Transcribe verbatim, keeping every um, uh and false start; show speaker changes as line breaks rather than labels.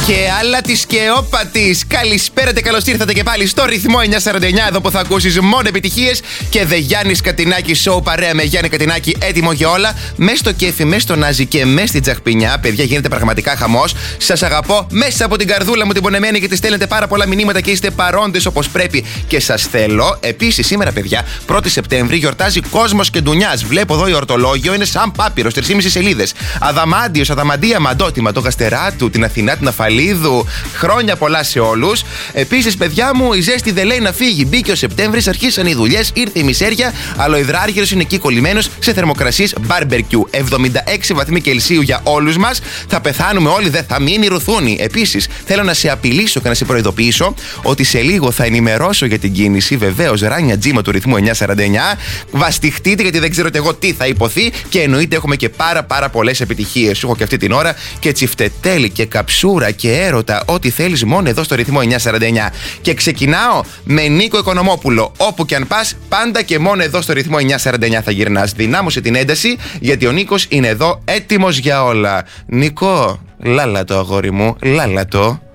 Και άλλα τη και όπα τη. Καλησπέρα και καλώς ήρθατε και πάλι στο ρυθμό εννιακόσια σαράντα εννιά, εδώ που θα ακούσεις μόνο επιτυχίες. Και The Γιάννης Κατινάκη Show, παρέα με Γιάννη Κατινάκη, έτοιμο για όλα. Μες στο κέφι, μες στο νάζι και μες στην τσαχπινιά. Παιδιά, γίνεται πραγματικά χαμός. Σας αγαπώ μέσα από την καρδούλα μου την πονεμένη, γιατί στέλνετε πάρα πολλά μηνύματα και είστε παρόντες όπως πρέπει και σας θέλω. Επίσης, σήμερα, παιδιά, πρώτη Σεπτέμβρη, γιορτάζει Κόσμος και Ντουνιάς. Βλέπω εδώ ορτολόγιο, είναι σαν πάπυρος, τρεις και μισή σελίδες. Αδαμάντιος, Αδαμαντία, Μαντότιμα, το Γαστεράτου, την Αθηνά, την Αφαλίδου. Χρόνια πολλά σε όλους. Επίσης, παιδιά μου, η ζέστη δεν λέει να φύγει. Μπήκε ο Σεπτέμβρης, αρχίσαν οι δουλειές, ήρθε η μισέρια, αλλά ο υδράργυρος είναι εκεί κολλημένος σε θερμοκρασίες μπάρμπερκιου. εβδομήντα έξι βαθμοί Κελσίου για όλους μας. Θα πεθάνουμε όλοι, δεν θα μείνει ρουθούνη. Επίσης, θέλω να σε απειλήσω και να σε προειδοποιήσω ότι σε λίγο θα ενημερώσω για την κίνηση. Βεβαίως, ράνια τζίμα του ρυθμού εννιακόσια σαράντα εννιά. Βαστιχτείτε, γιατί δεν ξέρω και εγώ τι θα υποθεί. Και εννοείται, έχουμε και πάρα πάρα πολλές επιτυχίες. Έχω και αυτή την ώρα και τσιφτετέλη και καψούρα και έρωτα. Ό,τι θέλεις μόνο εδώ στο ρυθμό εννιακόσια σαράντα εννιά. Και ξεκινάω με Νίκο Οικονομόπουλο. Όπου και αν πας, πάντα και μόνο εδώ στο ρυθμό εννιακόσια σαράντα εννιά θα γυρνάς. Δυνάμωσε την ένταση, γιατί ο Νίκος είναι εδώ έτοιμος για όλα. Νίκο, λάλα το αγόρι μου, λάλα το.